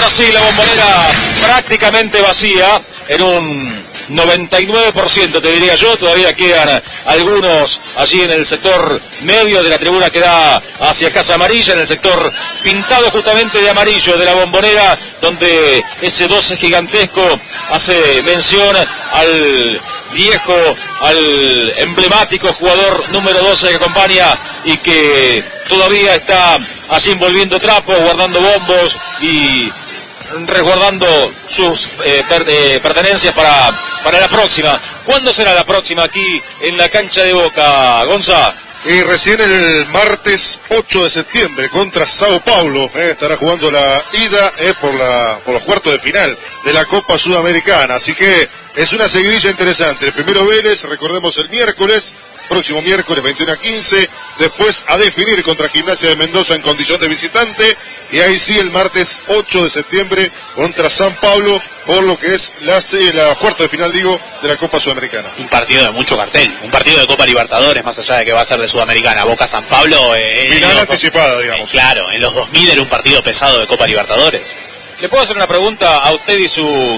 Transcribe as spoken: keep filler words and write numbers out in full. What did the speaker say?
ahora sí, la Bombonera prácticamente vacía, en un noventa y nueve por ciento te diría yo. Todavía quedan algunos allí en el sector medio de la tribuna que da hacia Casa Amarilla, en el sector pintado justamente de amarillo de la Bombonera, donde ese doce gigantesco hace mención al viejo, al emblemático jugador número doce que acompaña y que todavía está allí envolviendo trapos, guardando bombos y resguardando sus eh, per, eh, pertenencias para, para la próxima. ¿Cuándo será la próxima aquí en la cancha de Boca, Gonza? Y recién el martes ocho de septiembre contra Sao Paulo, eh, estará jugando la ida eh, por, la, por los cuartos de final de la Copa Sudamericana. Así que es una seguidilla interesante. El primero Vélez, recordemos el miércoles, próximo miércoles veintiuno a quince, después a definir contra Gimnasia de Mendoza en condición de visitante, y ahí sí el martes ocho de septiembre contra San Pablo por lo que es la, la cuarto de final, digo, de la Copa Sudamericana. Un partido de mucho cartel, un partido de Copa Libertadores, más allá de que va a ser de Sudamericana. Boca San Pablo, eh, final anticipada, digamos. Eh, claro, en los dos mil era un partido pesado de Copa Libertadores. ¿Le puedo hacer una pregunta a usted y su